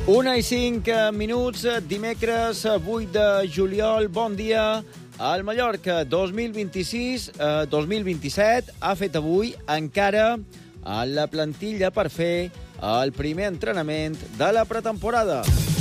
1:05, dimecres 8 de juliol. Bon dia. El Mallorca 2026-2027 ha fet avui encara la plantilla per fer el primer entrenament de la pretemporada.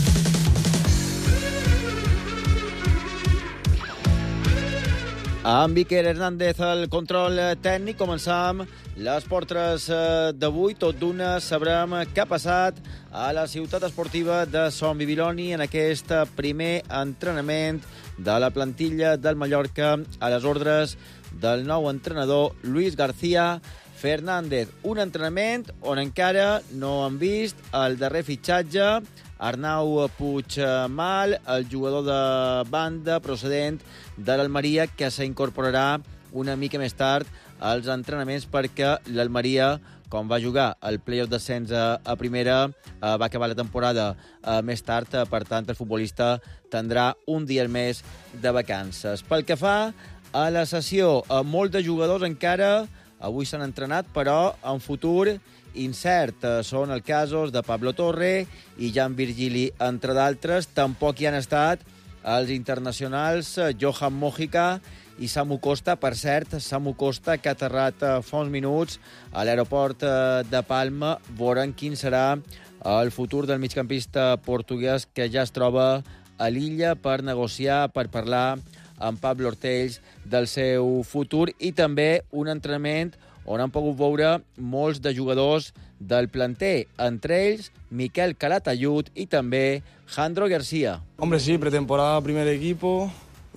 Amb Iker Hernández al control tècnic, començam les portres d'avui. Tot d'una sabrem què ha passat a la ciutat esportiva de Son Bibiloni en aquest primer entrenament de la plantilla del Mallorca a les ordres del nou entrenador Luis García Fernández. Un entrenament on encara no han vist el darrer fitxatge, Arnau Puigmal, el jugador de banda procedent de l'Almeria, que s'incorporarà una mica més tard als entrenaments perquè l'Almeria, com va jugar el play-off d'ascens a primera, va acabar la temporada més tard, per tant el futbolista tindrà un dia més de vacances. Pel que fa a la sessió, molts de jugadors encara avui s'han entrenat, però en futur incert. Són els casos de Pablo Torre i Jan Virgili, entre d'altres. Tampoc hi han estat els internacionals Johan Mojica i Samu Costa. Per cert, Samu Costa, que ha aterrat fa uns minuts a l'aeroport de Palma. Veurem quin serà el futur del migcampista portuguès, que ja es troba a l'illa per negociar, per parlar amb Pablo Ortells del seu futur. I també un entrenament on han pogut veure molts de jugadors del planter, entre ells Miquel Calatayud i també Jandro García. Hombre, sí, pretemporada, primer equipo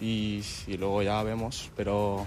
y luego ya vemos, pero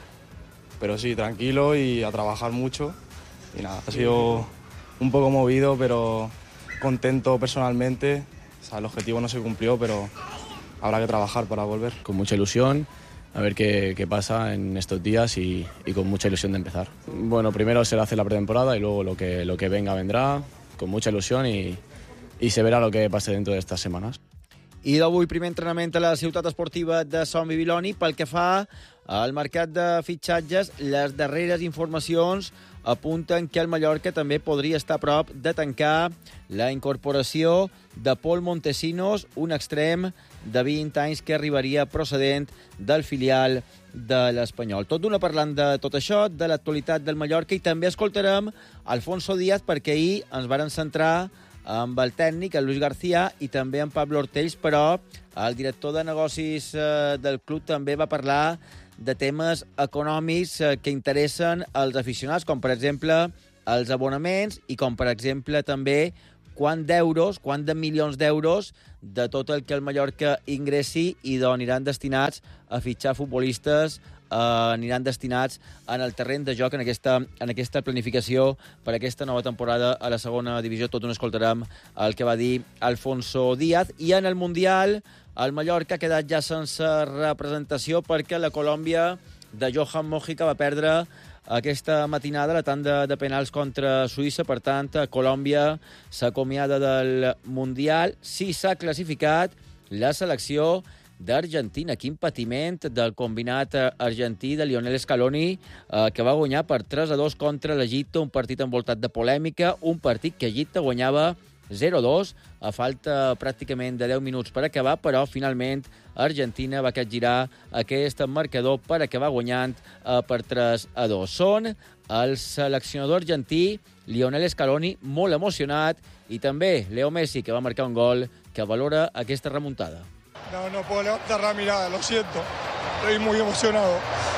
sí, tranquilo y a trabajar mucho. Y nada, ha sido un poco movido, pero contento personalmente. O sea, el objetivo no se cumplió, pero habrá que trabajar para volver. Con mucha ilusión, a ver qué pasa en estos días y con mucha ilusión de empezar. Bueno, primero será hacer la pretemporada y luego lo que venga vendrá, con mucha ilusión y se verá lo que pase dentro de estas semanas. I d'avui primer entrenament a la ciutat esportiva de Son Bibiloni. Pel que fa al mercat de fitxatges, les darreres informacions apunten que el Mallorca també podria estar a prop de tancar la incorporació de Pol Montesinos, un extrem de 20 anys que arribaria procedent del filial de l'Espanyol. Tot d'una parlant de tot això, de l'actualitat del Mallorca, i també escoltarem Alfonso Díaz, perquè ahir ens varen centrar amb el tècnic, el Luis García, i també amb Pablo Ortells, però el director de negocis del club també va parlar de temes econòmics que interessen als aficionats, com per exemple els abonaments i com per exemple també quant de milions d'euros de tot el que el Mallorca ingressi i d'on aniran destinats a fitxar futbolistes, aniran destinats en el terreny de joc en aquesta planificació per aquesta nova temporada a la segona divisió. Tot un escoltarem el que va dir Alfonso Díaz. I en el Mundial, el Mallorca ha quedat ja sense representació perquè la Colòmbia de Johan Mojica va perdre aquesta matinada la tanda de penals contra Suïssa. Per tant, Colòmbia s'acomiada del Mundial. Sí s'ha classificat la selecció d'Argentina. Quin patiment del combinat argentí de Lionel Scaloni, que va guanyar per 3-2 contra l'Egipte, un partit envoltat de polèmica, un partit que Egipte guanyava 0-2 a falta pràcticament de 10 minuts per acabar, però finalment Argentina va capgirar aquest marcador per acabar guanyant per 3-2. Són el seleccionador argentí Lionel Scaloni, molt emocionat, i també Leo Messi, que va marcar un gol que valora aquesta remuntada. No puedo levantar la mirada, lo siento. Estoy muy emocionado.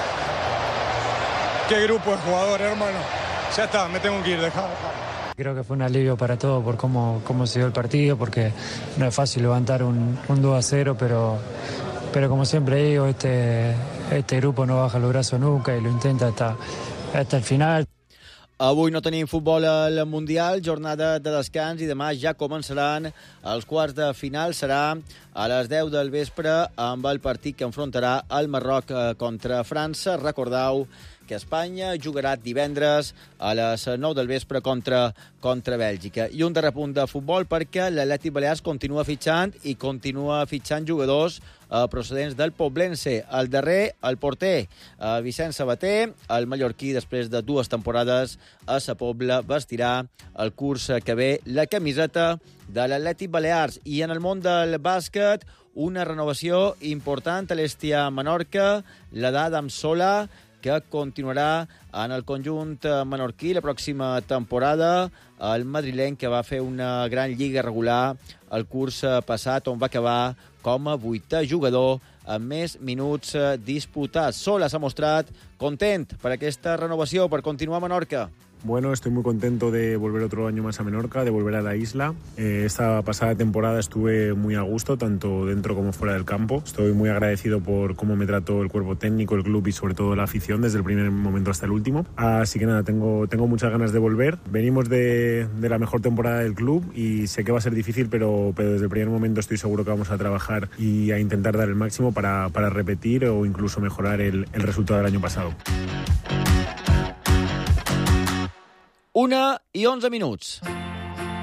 Qué grupo de jugadores, hermano. Ya está, me tengo que ir, dejar. Creo que fue un alivio para todos por cómo se dio el partido, porque no es fácil levantar un 2-0, pero como siempre digo, este grupo no baja los brazos nunca y lo intenta hasta el final. Avui no tenim futbol al Mundial, jornada de descans, i demà ja començaran els quarts de final. Serà a les 10 del vespre amb el partit que enfrontarà el Marroc contra França. Recordeu que Espanya jugarà divendres a les 9 del vespre contra Bèlgica. I un darrer punt de futbol perquè l'Atlètic Balears continua fitxant jugadors procedents del Poblense. El darrer, el porter Vicent Sabater, el mallorquí, després de 2 temporades a Sa Pobla, vestirà el curs que ve la camiseta de l'Atlètic Balears. I en el món del bàsquet, una renovació important a l'Estia Menorca, la d'Adam Sola, que continuarà en el conjunt menorquí la pròxima temporada. El madrileny, que va fer una gran lliga regular el curs passat, on va acabar com a 8è jugador amb més minuts disputats. Sola s'ha mostrat content per aquesta renovació, per continuar a Menorca. Bueno, estoy muy contento de volver otro año más a Menorca, de volver a la isla. Esta pasada temporada estuve muy a gusto, tanto dentro como fuera del campo. Estoy muy agradecido por cómo me trató el cuerpo técnico, el club y sobre todo la afición desde el primer momento hasta el último. Así que nada, tengo muchas ganas de volver. Venimos de la mejor temporada del club y sé que va a ser difícil, pero desde el primer momento estoy seguro que vamos a trabajar y a intentar dar el máximo para repetir o incluso mejorar el resultado del año pasado. 1:11.